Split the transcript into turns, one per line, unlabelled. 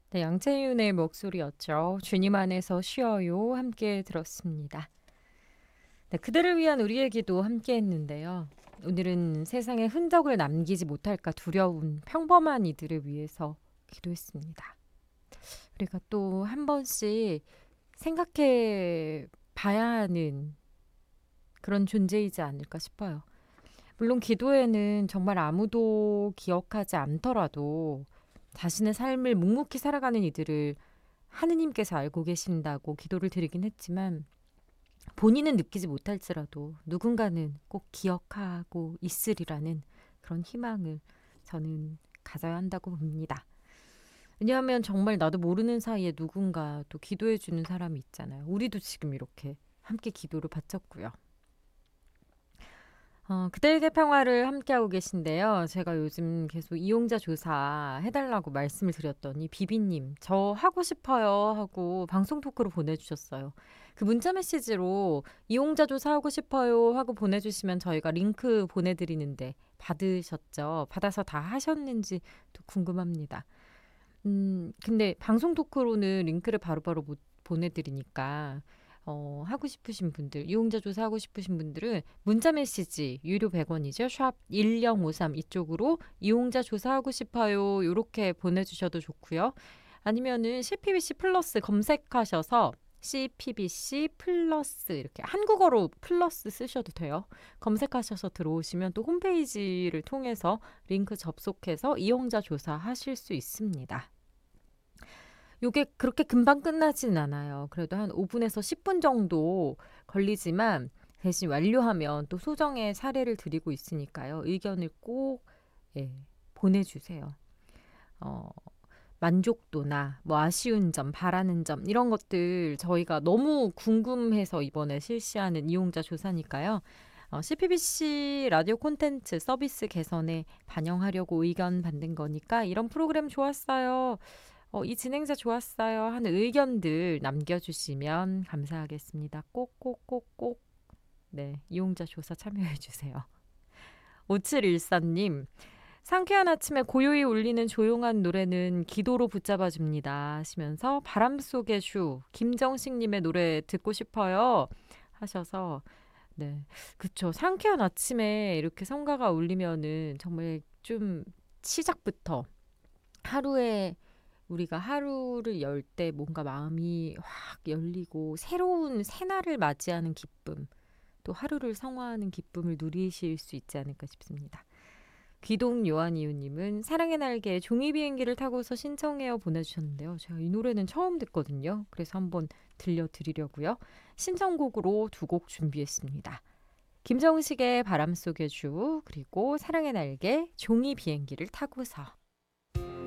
네, 양채윤의 목소리였죠. 주님 안에서 쉬어요. 함께 들었습니다. 네, 그들을 위한 우리의 기도 함께 했는데요. 오늘은 세상에 흔적을 남기지 못할까 두려운 평범한 이들을 위해서 기도했습니다. 우리가 또 한 번씩 생각해 봐야 하는 그런 존재이지 않을까 싶어요. 물론 기도에는 정말 아무도 기억하지 않더라도 자신의 삶을 묵묵히 살아가는 이들을 하느님께서 알고 계신다고 기도를 드리긴 했지만 본인은 느끼지 못할지라도 누군가는 꼭 기억하고 있으리라는 그런 희망을 저는 가져야 한다고 봅니다. 왜냐하면 정말 나도 모르는 사이에 누군가 또 기도해 주는 사람이 있잖아요. 우리도 지금 이렇게 함께 기도를 바쳤고요. 그대에게 평화를 함께하고 계신데요. 제가 요즘 계속 이용자 조사 해달라고 말씀을 드렸더니 비비님 저 하고 싶어요 하고 방송 토크로 보내주셨어요. 그 문자 메시지로 이용자 조사 하고 싶어요 하고 보내주시면 저희가 링크 보내드리는데 받으셨죠? 받아서 다 하셨는지 또 궁금합니다. 근데 방송 토크로는 링크를 바로바로 못 보내드리니까 하고 싶으신 분들, 이용자 조사 하고 싶으신 분들은 문자 메시지 유료 100원이죠. 샵 1053 이쪽으로 이용자 조사하고 싶어요. 요렇게 보내주셔도 좋고요. 아니면은 CPBC 플러스 검색하셔서 CPBC 플러스 이렇게 한국어로 플러스 쓰셔도 돼요. 검색하셔서 들어오시면 또 홈페이지를 통해서 링크 접속해서 이용자 조사하실 수 있습니다. 요게 그렇게 금방 끝나진 않아요. 그래도 한 5분에서 10분 정도 걸리지만 대신 완료하면 또 소정의 사례를 드리고 있으니까요. 의견을 꼭 예, 보내주세요. 어, 만족도나 뭐 아쉬운 점, 바라는 점 이런 것들 저희가 너무 궁금해서 이번에 실시하는 이용자 조사니까요. CPBC 라디오 콘텐츠 서비스 개선에 반영하려고 의견 받는 거니까 이런 프로그램 좋았어요. 이 진행자 좋았어요 하는 의견들 남겨주시면 감사하겠습니다. 꼭꼭꼭꼭 네, 이용자 조사 참여해 주세요. 5714님 상쾌한 아침에 고요히 울리는 조용한 노래는 기도로 붙잡아 줍니다 하시면서 바람 속의 슈 김정식님의 노래 듣고 싶어요 하셔서 네, 그쵸. 상쾌한 아침에 이렇게 성가가 울리면은 정말 좀 시작부터 하루에 우리가 하루를 열 때 뭔가 마음이 확 열리고 새로운 새날을 맞이하는 기쁨, 또 하루를 성화하는 기쁨을 누리실 수 있지 않을까 싶습니다. 귀동 요한이유님은 사랑의 날개 종이 비행기를 타고서 신청해요 보내주셨는데요. 제가 이 노래는 처음 듣거든요. 그래서 한번 들려드리려고요. 신청곡으로 두 곡 준비했습니다. 김정식의 바람 속의 주 그리고 사랑의 날개 종이 비행기를 타고서